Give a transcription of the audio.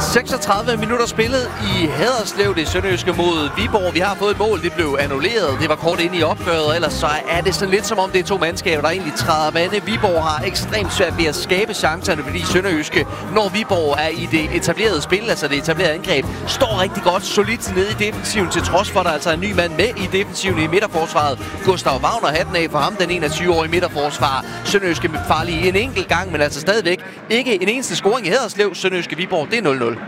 36 minutter spillet i Haderslev, det sønderjyske mod Viborg. Vi har fået et mål, det blev annulleret. Det var kort inde i opgøret, ellers så er det sådan lidt som om det er to mandskaber, der egentlig træder vande. Viborg har ekstremt svært ved at skabe chancerne, fordi sønderjyske, når Viborg er i det etablerede spil, altså det etablerede angreb, står rigtig godt solidt nede i defensiven, til trods for, at der altså er en ny mand med i defensiven i midterforsvaret. Gustav Wagner, hatten af for ham, den 21-årige midterforsvar. Sønderjyske farlige en enkelt gang, men altså stadigvæk ikke en eneste scoring i Haderslev. Sønderjyske Viborg, det er 0-0.